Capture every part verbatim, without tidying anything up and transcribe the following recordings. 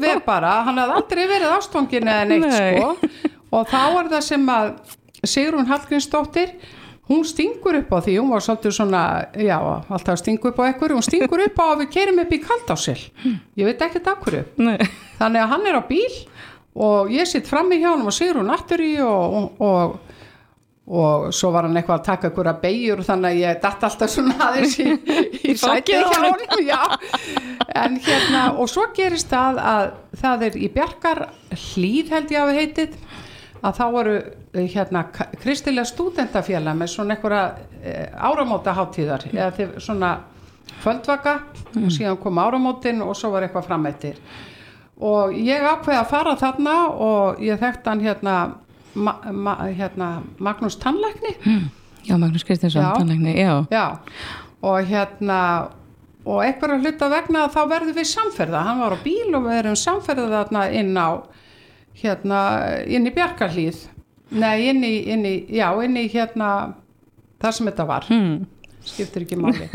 alveg bara, hann hafði aldrei verið ástfangin eða neitt Nei. sko og þá er það sem að Sigrún Hallgrímsdóttir hún stingur upp á því, hún var svolítið svona já, alltaf stingur upp á einhverju hún stingur upp á að við keyrum upp í Kaldásil ég veit ekkert af hverju Nei. þannig að hann er á bíl og ég sitt frammi hjá honum og Sigrún aftur í og, og, og, og svo var hann eitthvað að taka einhverja beygjur þannig að ég datt alltaf svona aðeins í, í sætið hjá honum já. en hérna og svo gerist það að það er í Bjarkar hlíð held ég að við heitið að þá voru hérna kristilega stúdentafélag með svona einhverja e, áramóta hátíðar eða þið, svona kvöldvaka mm. og síðan kom áramótin og svo var eitthvað frameftir og ég ákveði að fara þarna og ég þekkti hann hérna, ma, ma, hérna Magnús tannlækni mm. Já, Magnús Kristinsson tannlækni, já. já og hérna og einhverja hluta vegna þá verðum við samferða hann var á bíl og við erum samferða þarna inn á hérna inn í Bjarkarhlíð nei inn í, inn í já inn í hérna þar sem þetta var mm. skiptir ekki máli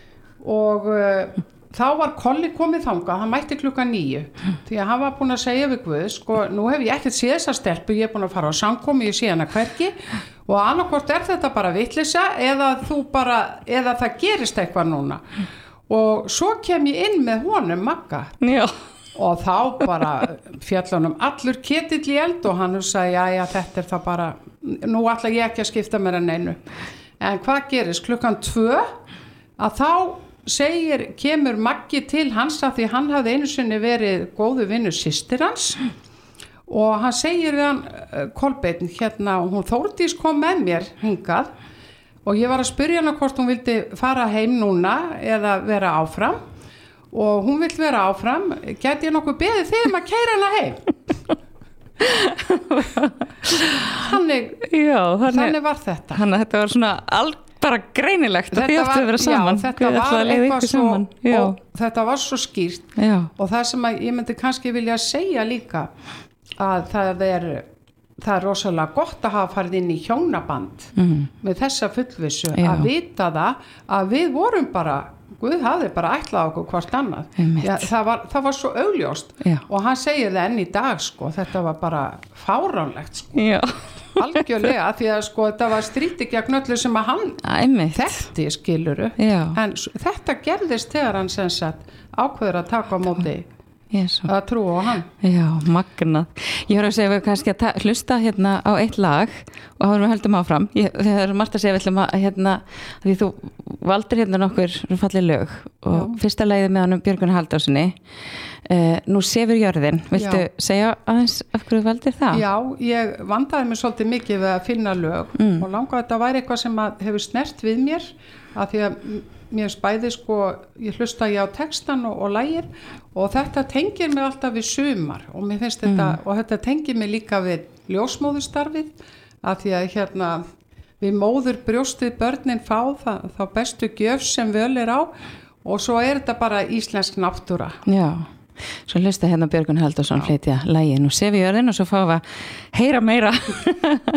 og uh, þá var Kolli komið þangað hann mætti klukkan níu því að hann var búinn að segja við Guð sko nú hef ég ekkert séð þessa stelpu ég er búinn að fara á samkomu ég sé hana hvergi og annarkvort er þetta bara vitleysa eða þú bara eða það gerist eitthvað núna og svo kem ég inn með honum Magga já og þá bara fjallunum allur ketill í eld og hann sagði já já þetta er það bara nú ætla ég ekki að skipta mér en einu en hvað gerist klukkan tvö að þá segir kemur Maggi til hans að því hann hafði einu sinni verið góðu vinur systir hans og hann segir við hann Kolbeinn hérna og hún Þórdís kom með mér hingað og ég var að spyrja hana hvort hún vildi fara heim núna eða vera áfram og hún vill vera áfram gæti ég nokkuð beðið þig um að keyra hana heim þannig, já, þannig þannig var þetta þannig að þetta var svona all, bara greinilegt að þið áttu að vera saman já, þetta var eitthvað svo og þetta var svo skýrt já. og það sem að ég myndi kannski vilja segja líka að það er það er rosalega gott að hafa farið inn í hjónaband mm. með þessa fullvissu já. Að vita það að við vorum bara Guð hafði bara ætlað okkur hvort annað Já, það, var, það var svo augljóst Já. Og hann segir það enn í dag sko, þetta var bara fáránlegt sko. algjörlega því að sko, þetta var stríti gegn öllu sem að hann Æ, þekkti skiluru Já. En þetta gerðist þegar hann sem sagt ákveður að taka á móti Yes. að trúa á hann Já, magnað. Ég var að segja við kannski að ta- hlusta hérna á eitt lag og þá erum við höldum áfram ég, þegar er margt að segja við ætlum að hérna því þú valdir hérna nokkur fallið lög og Já. Fyrsta lagið með hann Björgvin Halldórssoni uh, Nú sefur jörðin viltu Já. Segja aðeins af hverju þú valdir það? Já, ég vandaði mig svolítið mikið við að finna lög mm. og langaði að þetta væri eitthvað sem að hefur snert við mér að því að mér spæði sko, ég hlusta ég á textan og, og lægir og þetta tengir mig alltaf við sumar og mér finnst mm. þetta, og þetta tengir mig líka við ljósmóðurstarfið að því að hérna við móður brjóstið börnin fá það, þá bestu gjöf sem völ er á og svo er þetta bara íslensk náttúra. Já, svo hlusta hérna Björgvin Halldórsson flytja lægin og sefi jörðin og svo fáum við að heyra meira